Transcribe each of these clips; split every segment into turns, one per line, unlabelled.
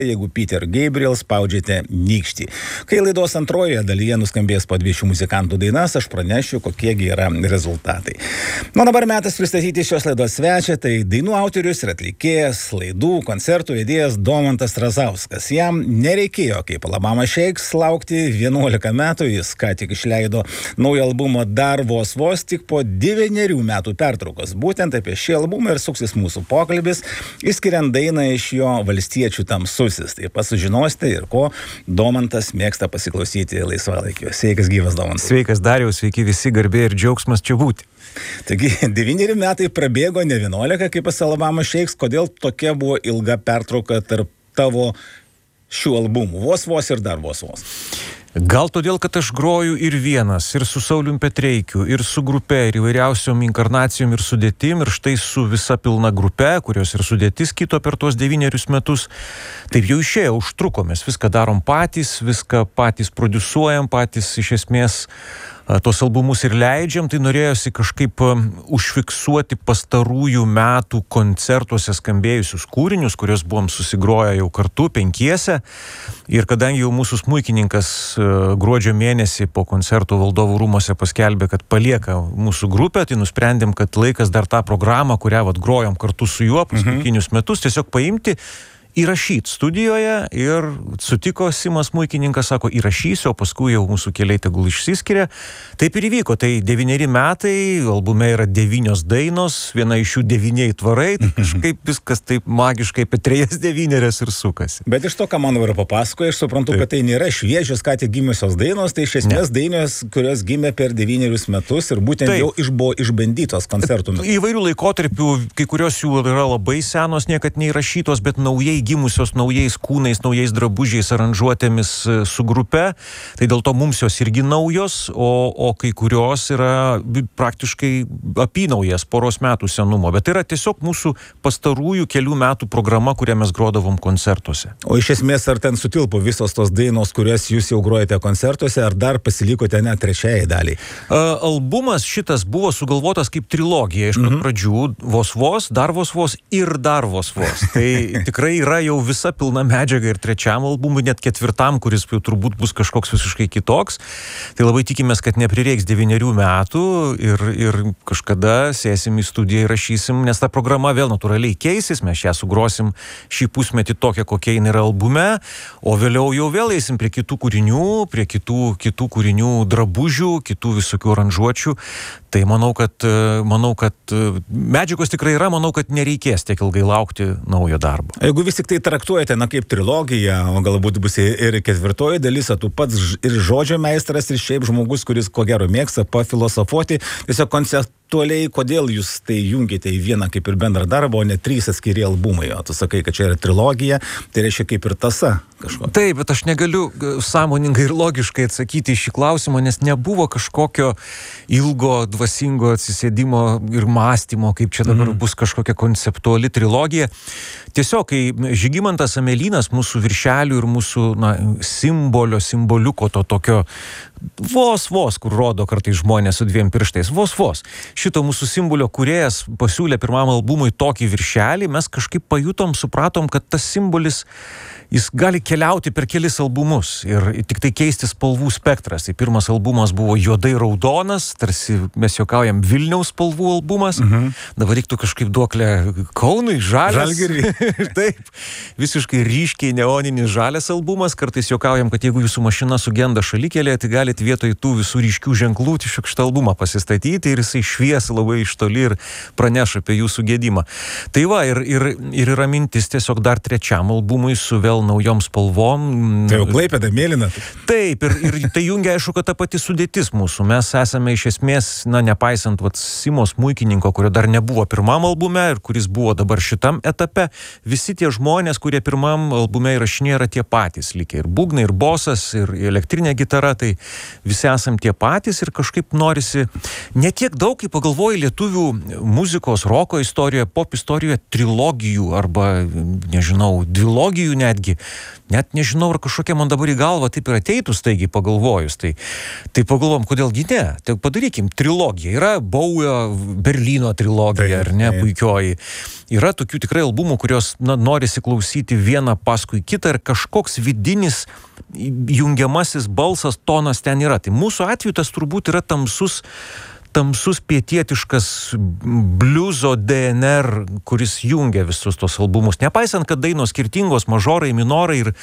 jeigu Peter Gabriel spaudžiate nykštį. Kai laidos antrojoje dalyje nuskambės po 2 šių muzikantų dainas, aš pranešiu, kokiegi yra rezultatai. Nu, dabar metas pristatyti šios laidos svečią, tai dainų autorius ir atlikėjas, laidų, koncertų vedėjas Domantas Razauskas. Jam nereikėjo, kaip Alabama Shakes, laukti 11 metų, jis ką tik išleido naują albumą dar vos tik po 9 metų pertraukos. Būtent apie šį albumą ir suksis mūsų pokalbis, išskiriant dainą iš jo Valstiečių tamsus. Taip pat sužinosite ir ko Domantas mėgsta pasiklausyti laisvalaikiu. Sveikas gyvas, Domantas.
Sveikas Dariau, sveiki visi, garbė ir džiaugsmas čia būti.
Taigi, 9 metai prabėgo, ne 11, kaip pas Alabama Shakes. Kodėl tokia buvo ilga pertrauka tarp tavo šių albumų? Vos ir dar vos.
Gal todėl, kad aš groju ir vienas, ir su Saulium Petreikiu, ir su grupe, ir įvairiausiom inkarnacijom ir sudėtim, ir štai su visa pilna grupe, kurios ir sudėtis kito per tuos 9 metus. Taip jau išėjo, užtruko, mes viską darom patys, viską patys prodiusuojam, patys iš esmės tos albumus ir leidžiam, tai norėjosi kažkaip užfiksuoti pastarųjų metų koncertuose skambėjusius kūrinius, kuriuos buvom susigroję jau kartu 5. Ir kadangi jau mūsų smuikininkas gruodžio mėnesį po koncertų Valdovų rūmuose paskelbė, kad palieka mūsų grupę, tai nusprendėm, kad laikas dar tą programą, kurią grojom kartu su juo paskutinius metus, tiesiog paimti, įrašyti studijoje ir sutiko Simas smuikininkas, sako, įrašysiu, o paskui jau mūsų keliai tegul išsiskiria. Taip ir įvyko, tai 9 metai, albume yra 9 dainos, viena iš jų 9 tvarai, tai kažkaip viskas taip magiškai apie 3-9 ir sukasi.
Bet iš to, ką man dabar papasakoja, aš suprantu, kad tai nėra šviežios, ką tik gimusios dainos, tai iš esmės dainos, kurios gimė per 9 metus ir būtent jau buvo išbandytos koncertų metu.
Įvairių laikotarpių, kai kurios jų yra labai senos, niekad neįrašytos, bet naujai gimusios naujais kūnais, naujais drabužiais, aranžuotėmis su grupe, tai dėl to mums jos irgi naujos, o kai kurios yra praktiškai apynaujas, poros metų senumo, bet tai yra tiesiog mūsų pastarųjų kelių metų programa, kurią mes grodavom koncertuose.
O iš esmės, ar ten sutilpo visos tos dainos, kurias jūs jau grojate koncertuose, ar dar pasilikote net 3 daliai?
Albumas šitas buvo sugalvotas kaip trilogija, iš pat pradžių vos, dar vos ir dar vos. Tai tikrai yra jau visa pilna medžiaga ir 3 albumui, net 4, kuris jau turbūt bus kažkoks visiškai kitoks. Tai labai tikimės, kad neprireiks 9 metų ir kažkada sėsim į studiją ir rašysim, nes ta programa vėl natūraliai keisis, mes ją sugrosim šį pusmetį tokią, kokia jinai yra albume, o vėliau jau vėl eisim prie kitų kūrinių, prie kitų kūrinių drabužių, kitų visokių aranžuočių. Tai manau, kad medžiagos tikrai yra, manau, kad nereikės tiek ilgai laukti naujo darbo.
Jeigu vis tik tai traktuojate, kaip trilogiją, o galbūt bus ir 4 dalis, o tu pats ir žodžio meistras, ir šiaip žmogus, kuris ko gero mėgsta pafilosofuoti, tiesiog konceptualiai, kodėl jūs tai jungite į vieną kaip ir bendrą darbą, o ne 3 atskiri albumai, o tu sakai, kad čia yra trilogija, tai reiškia kaip ir tąsa kažko.
Taip, bet aš negaliu sąmoningai ir logiškai atsakyti į šį klausimą, nes nebuvo kažkokio ilgo, dvasingo atsisėdimo ir mąstymo, kaip čia dabar bus kažkokia konceptuali trilogija. Tiesiog, kai Žygimantas Amelynas mūsų viršelių ir mūsų simboliuko to tokio vos, kur rodo kartais žmonės su 2 pirštais, vos. Šito mūsų simbolio kūrėjas pasiūlė pirmam albumui tokį viršelį, mes kažkaip pajutom, supratom, kad tas simbolis jis gali keliauti per kelis albumus ir tik tai keisti spalvų spektras. Tai pirmas albumas buvo juodai raudonas, tarsi mes juokaujam Vilniaus spalvų albumas. Dabar reiktų kažkaip duoklę Kaunui,
Žalgiriui.
Taip, visiškai ryškiai neoninis žalias albumas. Kartais juokaujam, kad jeigu jūsų mašina sugenda šalikelėje, tai galite vietoj tų visų ryškių ženklų tiesiog šitą albumą pasistatyti ir jisai švies labai iš toli ir praneš apie jūsų gedimą. Tai va, ir yra mintis tiesiog dar 3 albumui su vėl naujom spalvom.
Tai jau Klaipėda mėlyna.
Taip, ir tai jungia, aišku, kad ta pati sudėtis mūsų. Mes esame iš esmės, nepaisant Simo smuikininko, kurio dar nebuvo pirmam albume ir kuris buvo dabar šitam etape, visi tie žmonės, kurie pirmam albume įrašinėjo, yra tie patys likę. Ir būgnai, ir bosas, ir elektrinė gitara, tai visi esam tie patys ir kažkaip norisi ne tiek daug, kaip pagalvoji lietuvių muzikos, roko istorijoje, pop istorijoje trilogijų arba, nežinau, dvilogijų netgi. Net nežinau, ar kažkokia man dabar į galvą taip ir ateitų staigiai pagalvojus. Tai pagalvom, kodėlgi ne. Tai padarykim trilogiją. Yra Bowie Berlyno trilogija, ar ne, puikioji. Yra tokių tikrai albumų, kurios norisi klausyti vieną paskui kitą ir kažkoks vidinis jungiamasis balsas, tonas ten yra. Tai mūsų atveju tas turbūt yra tamsus pietietiškas bliuzo DNR, kuris jungia visus tos albumus. Nepaisant, kad dainos skirtingos, mažorai, minorai ir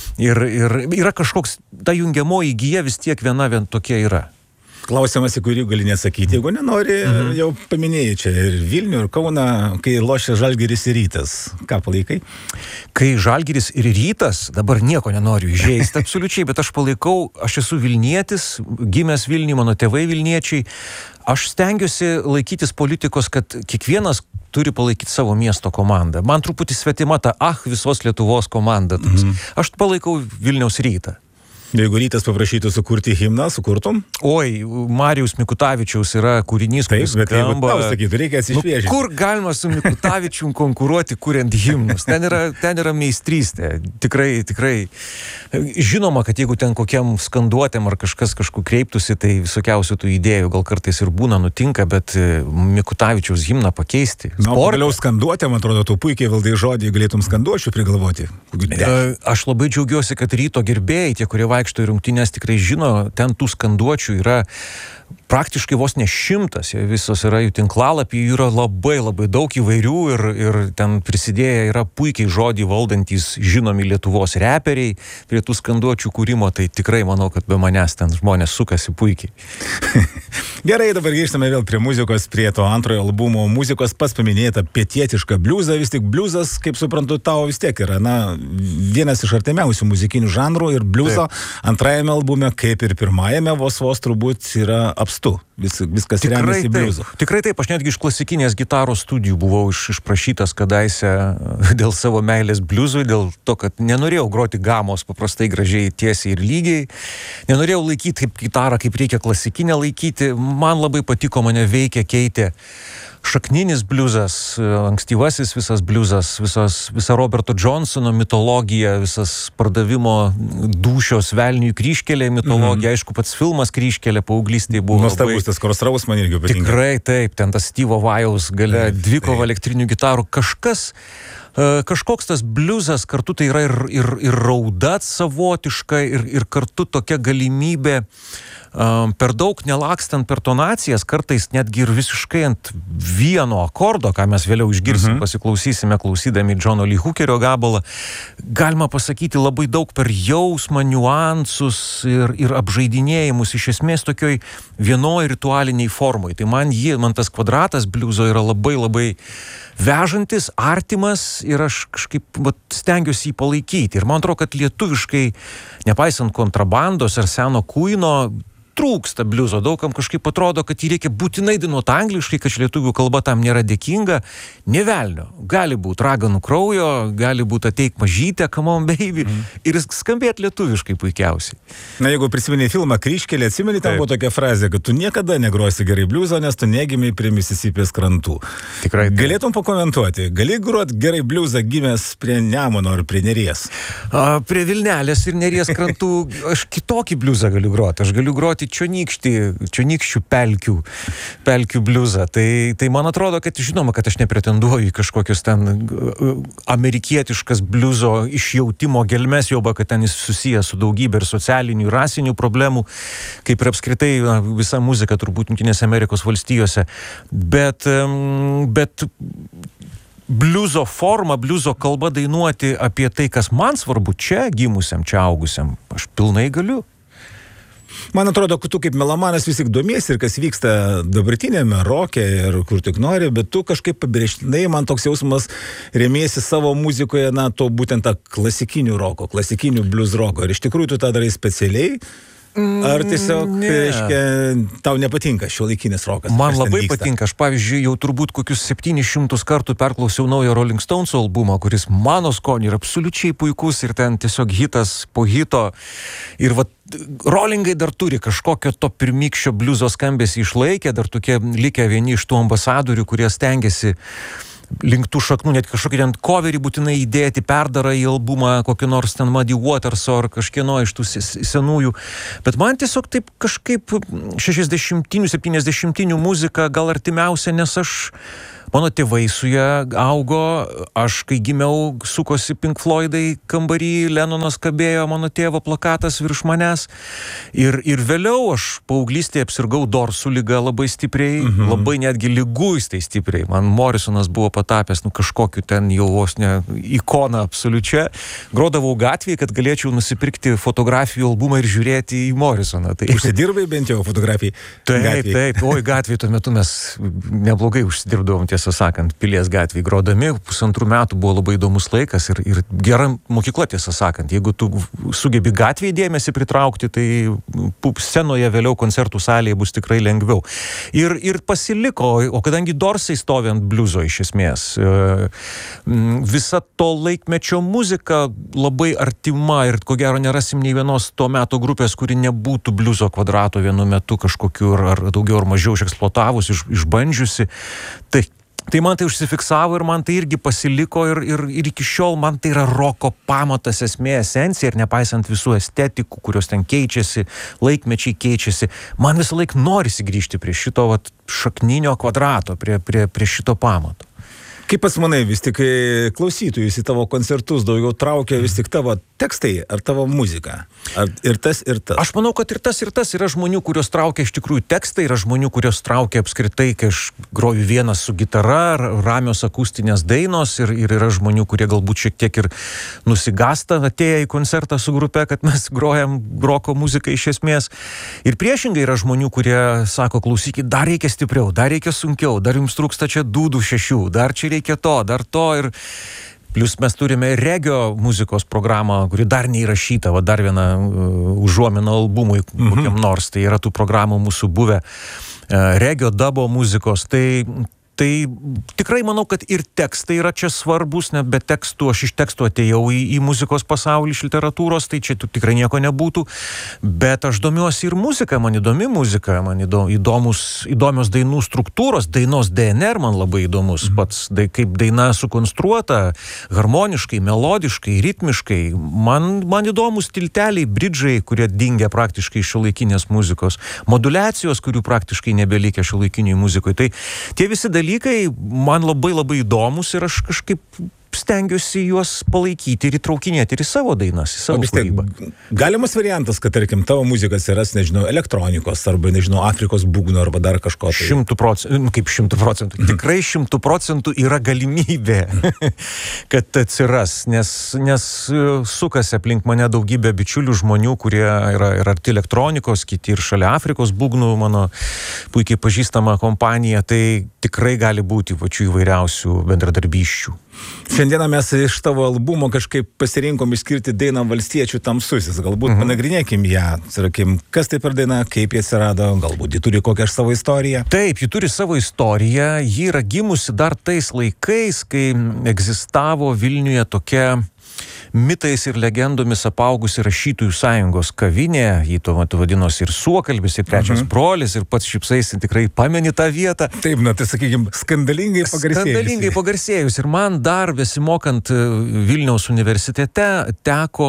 yra kažkoks, ta jungiamoji gija vis tiek viena tokia yra.
Klausimas, į kurį gali nesakyti, jeigu nenori, jau paminėjai čia ir Vilnių, ir Kauną, kai lošia Žalgiris ir Rytas. Ką palaikai?
Kai Žalgiris ir Rytas, dabar nieko nenoriu įžeisti absoliučiai, bet aš palaikau, aš esu Vilnietis, gimęs Vilniuje, mano tėvai Vilniečiai. Aš stengiuosi laikytis politikos, kad kiekvienas turi palaikyti savo miesto komandą. Man truputį svetima ta visos Lietuvos komanda. Aš palaikau Vilniaus Rytą.
Jeigu Rytas paprašytų sukurti himną, sukurtum?
Oi, Marijaus Mikutavičiaus yra kūrinys, kuris skamba.
Tau sakytų, reikia atsišviežinti.
Kur galima su Mikutavičium konkuruoti, kuriant himnus? Ten yra meistrystė. Tikrai. Žinoma, kad jeigu ten kokiam skanduotėm ar kažkas kažkur kreiptųsi, tai visokiausių tų idėjų gal kartais ir būna nutinka, bet Mikutavičiaus himną pakeisti.
Pagaliau skanduotėm, atrodo, tu puikiai valdai žodį, galėtum skanduočių prigalvoti.
Aš labai džiaugiuosi, kad Ryto gerbėjai, tie, kurie vaikšto į rungtynes, tikrai žino, ten tų skanduočių yra praktiškai vos ne 100, visos yra jų tinklalapį, jų yra labai daug įvairių ir ten prisidėję yra puikiai žodį valdantys žinomi Lietuvos reperiai prie tų skanduočių kūrimo, tai tikrai manau, kad be manęs ten žmonės sukasi puikiai.
Gerai, dabar grįžtame vėl prie muzikos, prie to antrojo albumo muzikos, pats paminėta pietietišką bliuzą, vis tik bliuzas, kaip suprantu, tau vis tiek yra, vienas iš artimiausių muzikinių žanrų ir bliuzo antrajame albume, kaip ir pirmajame, vos turbūt yra apstu. Viskas remiasi bliuzu.
Tikrai taip, aš netgi iš klasikinės gitaros studijų buvau išprašytas kadaise dėl savo meilės bliuzui, dėl to, kad nenorėjau groti gamos paprastai gražiai, tiesiai ir lygiai. Nenorėjau laikyti kaip gitarą, kaip reikia klasikinę laikyti. Man labai patiko, mane veikia, keitė šakninis bliuzas, ankstyvasis visas bliuzas, visa Roberto Johnsono mitologija, visas pardavimo dūšios velniui kryžkelė mitologija, aišku, pats filmas kryžkelė paauglystėje buvo.
Nuostabus tas Crossroads man irgi patinka.
Tikrai taip, ten tas Steve'o Vajaus gale dvikova elektrinių gitarų, kažkoks tas bliuzas kartu tai yra ir rauda savotiška ir kartu tokia galimybė per daug nelakstant per tonacijas, kartais netgi ir visiškai ant vieno akordo, ką mes vėliau išgirsim, pasiklausysime, klausydami Džono Lee Hookerio gabalą, galima pasakyti labai daug per jausmą, niuansus ir apžaidinėjimus, iš esmės tokioj vienoj ritualiniai formoj. Tai man tas kvadratas bliuzo yra labai vežantis, artimas ir aš kažkaip stengiuosi jį palaikyti. Ir man atrodo, kad lietuviškai, nepaisant kontrabandos ar seno kuino, trūksta bliuzo. Daugam kažkaip atrodo, kad jį reikia būtinai dainuoti angliškai, kad lietuvių kalba tam nėra dėkinga. Nė velnio. Gali būti raganų kraujo, gali būti ateik mažytė, come on baby, ir skambėti lietuviškai puikiausiai.
Na, jeigu prisimeni filmą Kryžkelė, atsimeni, tam buvo tokia frazė, kad tu niekada negrosi gerai bliuzo, nes tu negimiai prie Misisipės krantų.
Tikrai.
Galėtum pakomentuoti, gali groti gerai bliuzą gimęs prie Nemuno ar prie Neries?
Prie Vilnelės ir Neries krantų aš kitokį bliuzą galiu groti. Aš galiu groti čionykščių pelkių bliuzą. Tai man atrodo, kad žinoma, kad aš nepretenduoju į kažkokius ten amerikietiškas bliuzo išjautimo gelmes, joba, kad ten jis susijęs su daugybė ir socialinių, ir rasinių problemų, kaip ir apskritai visa muzika turbūt Jungtinėse Amerikos valstijose. Bet bliuzo forma, bliuzo kalba dainuoti apie tai, kas man svarbu čia gimusiam, čia augusiam, aš pilnai galiu.
Man atrodo, kad tu kaip melomanas vis tik domiesi ir kas vyksta dabartinėme roke ir kur tik nori, bet tu kažkaip pabrėžtinai, man toks jausmas, remiesi savo muzikoje, to būtent tą klasikinių roko, klasikinių blues roko. Ir iš tikrųjų tu tą darai specialiai, Ar tiesiog, reiškia, tau nepatinka šiuolaikinis rokas?
Man labai patinka. Aš, pavyzdžiui, jau turbūt kokius 700 kartų perklausiau naują Rolling Stones albumą, kuris mano skoniui yra absoliučiai puikus ir ten tiesiog hitas po hito. Ir vat Rollingai dar turi kažkokio to pirmykščio bliuzo skambesį išlaikę, dar tokie likę vieni iš tų ambasadorių, kurie stengiasi link tų šaknų, net kažkokį ten coverį būtinai įdėti, perdara į albumą kokį nors ten Muddy Waters ar kažkieno iš tų senųjų. Bet man tiesiog taip kažkaip 60-inių, 70-inių muzika gal artimiausia, nes mano tėvai su ją augo, aš kai gimiau, sukosi Pink Floydai kambarį, Lennonas kabėjo, mano tėvo plakatas virš manęs. Ir vėliau aš paauglystėje apsirgau Dorsų liga labai stipriai, labai netgi liguistai stipriai. Man Morrisonas buvo patapęs, kažkokiu ten jau vos ne ikona absoliučia. Grodavau gatvėje, kad galėčiau nusipirkti fotografijų albumą ir žiūrėti į Morrisoną. Tai...
Užsidirbai bent jau fotografijai?
Taip. Oi, gatvėje tuo metu mes neblogai užsidirbdavom, tiesą sakant, Pilies gatvėje grodami. 2 metų buvo labai įdomus laikas ir gera mokykla, tiesą sakant. Jeigu tu sugebi gatvėje dėmesį pritraukti, tai scenoje vėliau koncertų salėje bus tikrai lengviau. Ir pasiliko, o kadangi Dorsai stovi ant bliuzo iš esmės, visa to laikmečio muzika labai artima ir ko gero nerasim nei vienos to meto grupės, kuri nebūtų bliuzo kvadrato vienu metu kažkokiu ar daugiau ar mažiau išeksploatavus, išbandžiusi. Tai man tai užsifiksavo ir man tai irgi pasiliko ir iki šiol man tai yra roko pamatas, esmė, esencija ir nepaisant visų estetikų, kurios ten keičiasi, laikmečiai keičiasi, man visą laik norisi grįžti prie šito šakninio kvadrato, prie šito pamato.
Kaip pats manai, vis tik klausytojus į tavo koncertus daugiau traukia vis tik tavo tekstai ar tavo muzika? Ar ir tas, ir tas?
Aš manau, kad ir tas. Yra žmonių, kurios traukia iš tikrųjų tekstai, yra žmonių, kurios traukia apskritai, kai aš groju vienas su gitara, ramios akustinės dainos ir yra žmonių, kurie galbūt šiek tiek ir nusigasta atėję į koncertą su grupe, kad mes grojam roko muziką iš esmės. Ir priešingai yra žmonių, kurie sako, klausykit, dar reikia stipriau, dar reikia sunkiau, dar jums trūksta čia dūdų 6, dar čia reikia to, dar to ir plius mes turime regio muzikos programą, kuri dar neįrašyta, dar viena užuomina albumui kokiam nors, tai yra tų programų mūsų buvę regio dubo muzikos, tai tikrai manau, kad ir tekstai yra čia svarbus, net be tekstų, aš iš tekstų atėjau į muzikos pasaulį, iš literatūros, tai čia tikrai nieko nebūtų, bet aš domiuosi ir muzika, man įdomi muzika, man įdomios dainų struktūros, dainos DNR man labai įdomus, pats kaip daina sukonstruota, harmoniškai, melodiškai, ritmiškai, man įdomus tilteliai, bridžai, kurie dingia praktiškai iš šiuolaikinės muzikos, modulacijos, kurių praktiškai nebelikę šiuolaikiniai muzikoje, tai tie visi dalykai man labai įdomus ir aš kažkaip stengiuosi juos palaikyti ir įtraukinėti ir į savo dainas, į savo kūrybą.
Galimas variantas, kad, tarkim, tavo muzikas yra, nežinau, elektronikos arba, nežinau, Afrikos būgno arba dar kažko.
100%, kaip 100%, tikrai 100% yra galimybė, kad atsiras, nes sukasi aplink mane daugybė bičiulių žmonių, kurie yra arti elektronikos, kiti ir šalia Afrikos būgnų, mano puikiai pažįstama kompanija, tai tikrai gali būti pačių įvairiausių bendradarbysčių.
Šiandieną mes iš tavo albumo kažkaip pasirinkom išskirti dainą Valstiečių tamsusis. Galbūt panagrinėkim ją, sakykim, kas tai per daina, kaip jie atsirado, galbūt ji turi kokią savo istoriją.
Taip, ji turi savo istoriją, ji yra gimusi dar tais laikais, kai egzistavo Vilniuje tokia mitais ir legendomis apaugusi Rašytojų sąjungos kavinė, jį tuo metu vadinosi ir Suokalbis, ir Trečias brolis, ir pats šypsaisi tikrai pameni tą vietą.
Taip, tai sakykime, skandalingai
pagarsėjus. Ir man dar besimokant Vilniaus universitete teko,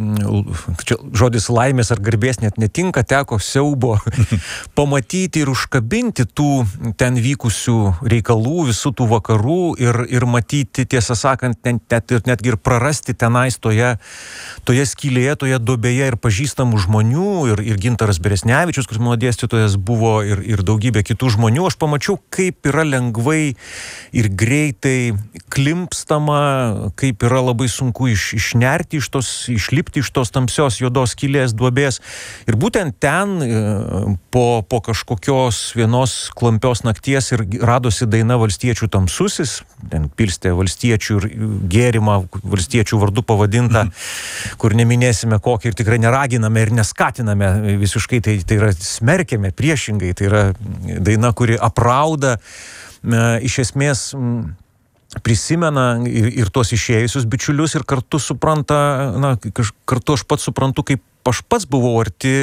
čia žodis laimės ar garbės net netinka, teko siaubo pamatyti ir užkabinti tų ten vykusių reikalų, visų tų vakarų ir matyti, tiesą sakant, netgi ir prarasti tenais toje skylėje, toje duobėje ir pažįstamų žmonių, ir Gintaras Beresnevičius, kuris mano dėstytojas buvo, ir daugybė kitų žmonių. Aš pamačiau, kaip yra lengvai ir greitai klimpstama, kaip yra labai sunku išnerti išlipti iš tos tamsios juodos skylės duobės. Ir būtent ten po kažkokios vienos klampios nakties ir radosi daina Valstiečių tamsusis, ten pilstė valstiečių ir gėrimą valstiečių vardu pavadinti pavadinta, kur neminėsime kokį ir tikrai neraginame ir neskatiname visiškai, tai yra smerkiame priešingai, tai yra daina, kuri aprauda, iš esmės prisimena ir tuos išėjusius bičiulius ir kartu supranta, kartu aš pats suprantu, kaip aš pats buvau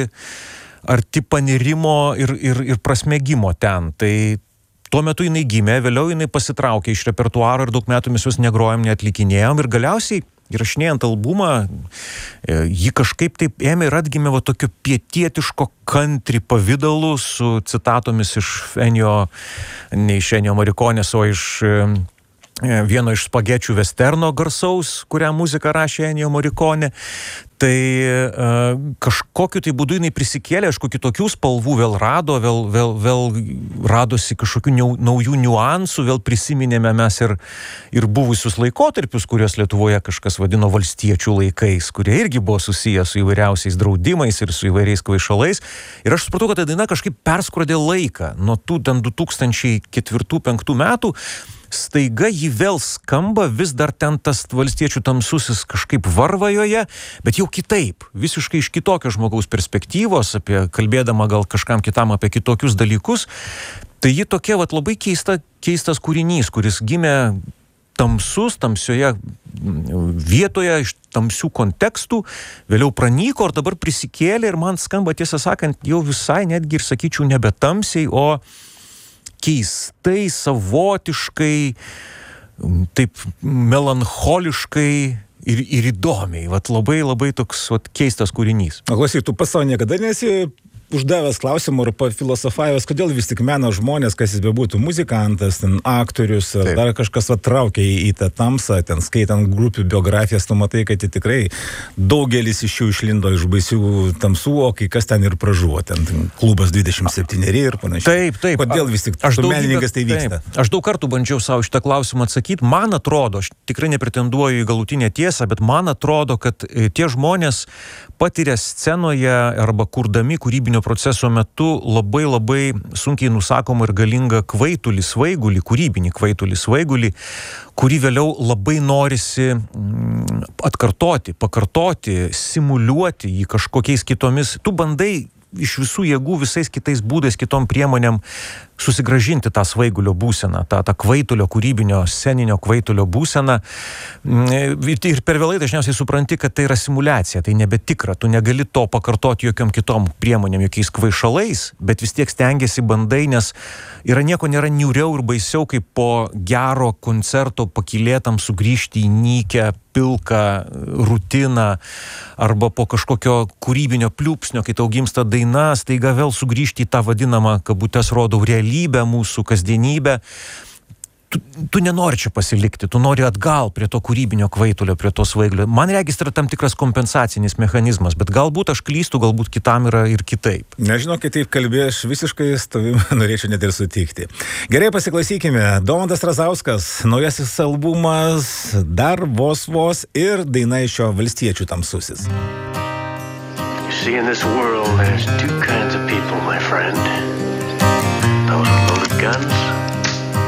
arti panirimo ir prasmegimo ten. Tai tuo metu jinai gimė, vėliau jinai pasitraukė iš repertuaro ir daug metų mes jūs negrojom, neatlikinėjom ir galiausiai įrašinėjant albumą, ji kažkaip taip ėmė ir atgimė va tokio pietietiško country pavidalu su citatomis iš ne iš Ennio Morriconės, o iš vieno iš spagečių westerno garsaus, kurią muziką rašė Ennio Morricone. Tai kažkokiu tai būdu jinai prisikėlė, aišku, kitokių spalvų vėl rado, vėl radosi kažkokių naujų niuansų, vėl prisiminėme mes ir buvusius laikotarpius, kuriuos Lietuvoje kažkas vadino valstiečių laikais, kurie irgi buvo susiję su įvairiausiais draudimais ir su įvairiais kvaišalais. Ir aš supratau, kad ta daina kažkaip perskrodė laiką. Nuo tų 2004-2005 metų staiga jį vėl skamba, vis dar ten tas valstiečių tamsusis kažkaip varva joje, bet jau kitaip, visiškai iš kitokio žmogaus perspektyvos, kalbėdama gal kažkam kitam apie kitokius dalykus. Tai ji tokia labai keistas kūrinys, kuris gimė tamsioje vietoje, iš tamsių kontekstų, vėliau pranyko ir dabar prisikėlė ir man skamba, tiesą sakant, jau visai netgi ir sakyčiau nebetamsiai, o keistai, savotiškai, taip melancholiškai ir įdomiai. Labai toks keistas kūrinys.
Klausyk, tu pats savo niekada nesi uždavęs klausimų ar filosofavęs, kodėl vis tik meno žmonės, kas jis bebūtų, muzikantas, ten aktorius, ar dar kažkas traukia į tą tamsą, ten skaitant grupių biografijas, tu matai, kad tikrai daugelis iš jų išlindo iš baisių tamsų, o kai kas ten ir pražuvo, ten klubas 27 ir panašiai.
Taip.
Kodėl vis tik tu menininkas tai vyksta?
Aš daug kartų bandžiau savo šitą klausimą atsakyti. Man atrodo, aš tikrai nepretenduoju į galutinę tiesą, bet man atrodo, kad tie žmonės patiria scenoje arba kurdami kūrybinio proceso metu labai sunkiai nusakomą ir galingą kvaitulį svaigulį, kūrybinį kvaitulį svaigulį, kurį vėliau labai norisi pakartoti, simuliuoti jį kažkokiais kitomis. Tu bandai iš visų jėgų, visais kitais būdais, kitom priemonėm susigražinti tą svaigulio būseną, tą kvaitulio, kūrybinio, sceninio kvaitulio būseną. Ir per vėlai dažniausiai supranti, kad tai yra simuliacija, tai nebetikra, tu negali to pakartoti jokiom kitom priemonėm, jokiais kvaišalais, bet vis tiek stengiasi, bandai, nes nieko nėra niūriau ir baisiau, kaip po gero koncerto pakylėtam sugrįžti į nykę, pilką rutiną arba po kažkokio kūrybinio pliūpsnio, kai tau gimsta daina, staiga vėl sugrįžti į tą vadinamą, kabutes rodau, realybę, mūsų kasdienybę. Tu nenori čia pasilikti, tu nori atgal prie to kūrybinio kvaitulio, prie to svaiglio. Man regis, tai yra tam tikras kompensacinis mechanizmas, bet galbūt aš klystu, galbūt kitam yra ir kitaip.
Nežinau, kai taip kalbėjai, aš visiškai su tavimi norėčiau net ir sutikti. Gerai, pasiklausykime. Domantas Razauskas, naujasis albumas, dar vos ir daina iš jo Valstiečių tamsusis.
You see, in this world, there's two kinds of people, my friend. Those with loaded guns